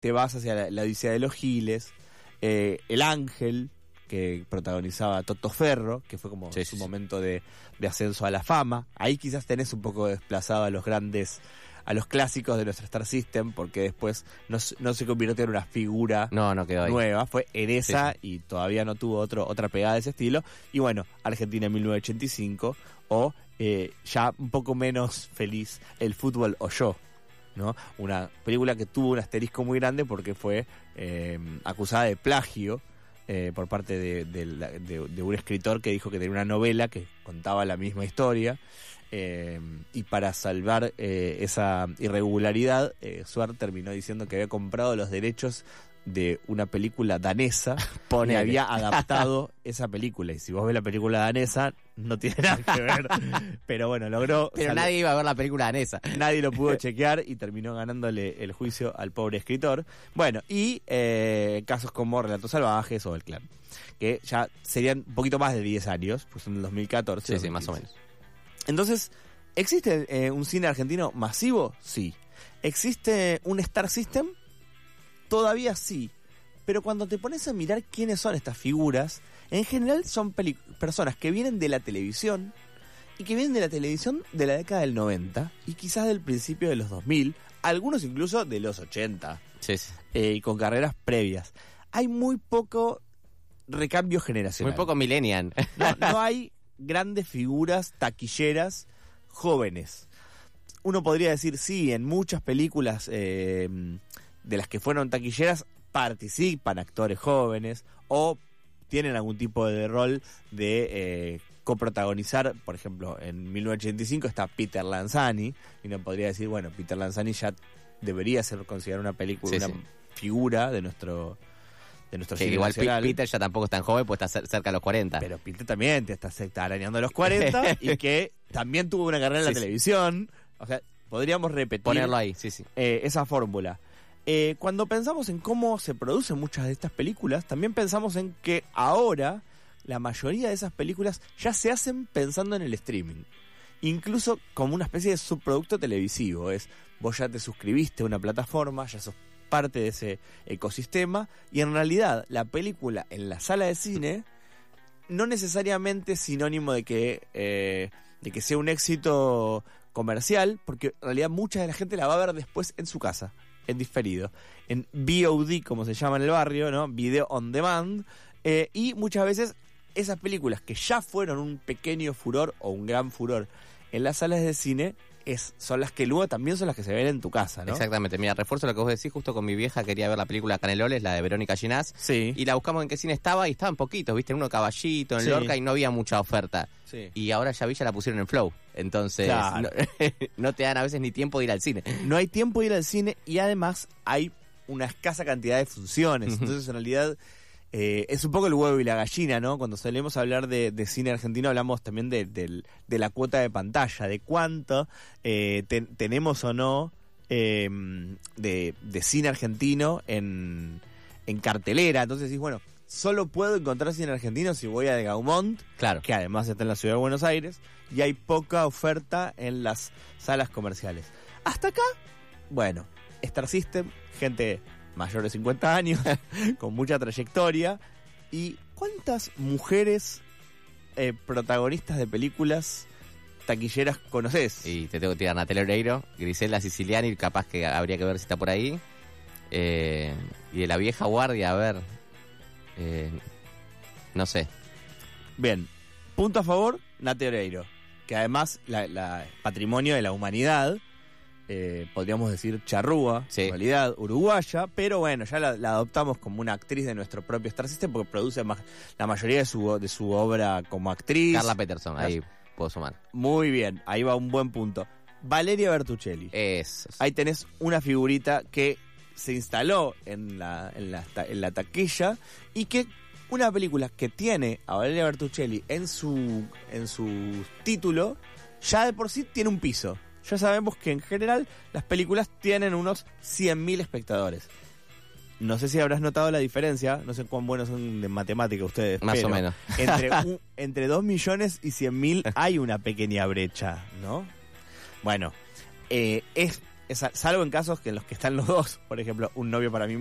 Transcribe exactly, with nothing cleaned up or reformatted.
te vas hacia la, la Odisea de los Giles, eh, El Ángel, que protagonizaba Toto Ferro, que fue como sí, su sí, momento de, de ascenso a la fama. Ahí quizás tenés un poco desplazado a los grandes, a los clásicos de nuestro Star System, porque después no, no se convirtió en una figura no, no quedó ahí. nueva, fue en esa sí, sí. y todavía no tuvo otro, otra pegada de ese estilo. Y bueno, Argentina en mil novecientos ochenta y cinco, o eh, ya un poco menos feliz, El fútbol o yo, ¿no? Una película que tuvo un asterisco muy grande porque fue eh, acusada de plagio eh, por parte de, de, de, de un escritor que dijo que tenía una novela que contaba la misma historia, eh, y para salvar eh, esa irregularidad, eh, Suar terminó diciendo que había comprado los derechos de una película danesa y había adaptado esa película, y si vos ves la película danesa no tiene nada que ver, pero bueno, logró, pero sal... nadie iba a ver la película danesa, nadie lo pudo chequear y terminó ganándole el juicio al pobre escritor. Bueno, y eh, casos como Relatos Salvajes o El Clan, que ya serían un poquito más de diez años, pues en el dos mil catorce. Sí, sí, más o menos. Entonces, ¿existe eh, un cine argentino masivo? Sí. ¿Existe un Star System? Todavía sí, pero cuando te pones a mirar quiénes son estas figuras, en general son peli- personas que vienen de la televisión y que vienen de la televisión de la década del noventa y quizás del principio de los dos mil, algunos incluso de los ochenta, sí, sí. Eh, y con carreras previas. Hay muy poco recambio generacional. Muy poco millennial. No, no hay grandes figuras taquilleras jóvenes. Uno podría decir, sí, en muchas películas eh, de las que fueron taquilleras participan actores jóvenes o tienen algún tipo de rol de eh, coprotagonizar. Por ejemplo, en mil novecientos ochenta y cinco está Peter Lanzani, y uno podría decir, bueno, Peter Lanzani ya debería ser considerado una película, sí, una sí. figura de nuestro de nuestro que cine igual nacional. Peter ya tampoco es tan joven, pues está cerca de los cuarenta. Pero Peter también te está, está arañando los cuarenta y que también tuvo una carrera en la sí, televisión. O sea, podríamos repetir ponerlo ahí, sí, sí. Eh, esa fórmula. Eh, cuando pensamos en cómo se producen muchas de estas películas, también pensamos en que ahora la mayoría de esas películas ya se hacen pensando en el streaming. Incluso como una especie de subproducto televisivo. Es, vos ya te suscribiste a una plataforma, ya sos parte de ese ecosistema, y en realidad la película en la sala de cine no necesariamente es sinónimo de que, eh, de que sea un éxito comercial, porque en realidad mucha de la gente la va a ver después en su casa, en diferido, en V O D, como se llama en el barrio, ¿no? Video on demand, eh, y muchas veces esas películas que ya fueron un pequeño furor o un gran furor en las salas de cine es, son las que luego también son las que se ven en tu casa, ¿no? Exactamente, mira, refuerzo lo que vos decís. Justo con mi vieja quería ver la película Canelones, la de Verónica Ginás, Sí. y la buscamos en qué cine estaba, y estaban poquitos, viste, en uno Caballito, en Sí. Lorca, y no había mucha oferta. Sí. Y ahora ya vi, ya la pusieron en Flow, entonces Claro. no, no te dan a veces ni tiempo de ir al cine. No hay tiempo de ir al cine y además hay una escasa cantidad de funciones. Entonces, en realidad, eh, es un poco el huevo y la gallina, ¿no? Cuando solemos hablar de, de cine argentino, hablamos también de, de, de la cuota de pantalla, de cuánto eh, te, tenemos o no eh, de, de cine argentino en, en cartelera. Entonces decís, bueno, solo puedo encontrar cine argentino si voy a de Gaumont, Claro. que además está en la ciudad de Buenos Aires, y hay poca oferta en las salas comerciales. Hasta acá, bueno, Star System, gente mayor de cincuenta años, con mucha trayectoria. ¿Y cuántas mujeres eh, protagonistas de películas taquilleras conoces? Y te tengo que tirar Natalia Oreiro, Griselda Siciliani, capaz que habría que ver si está por ahí. Eh, y de la vieja guardia, a ver... Eh, no sé. Bien, punto a favor, Nate Oreiro, que además la, la patrimonio de la humanidad, eh, podríamos decir charrúa, Sí. en realidad uruguaya, pero bueno, ya la, la adoptamos como una actriz de nuestro propio Star System porque produce más, la mayoría de su, de su obra como actriz. Carla Peterson, ahí puedo sumar. Muy bien, ahí va un buen punto. Valeria Bertuccelli. Eso. Ahí tenés una figurita que se instaló en la, en la, en la taquilla y que una película que tiene a Valeria Bertuccelli en su, en su título ya de por sí tiene un piso. Ya sabemos que en general las películas tienen unos cien mil espectadores. No sé si habrás notado la diferencia, no sé cuán buenos son de matemática ustedes. Más pero o menos. Entre, un, entre dos millones y cien mil hay una pequeña brecha, ¿no? Bueno, eh, es esa- salvo en casos que en los que están los dos, por ejemplo, Un novio para mí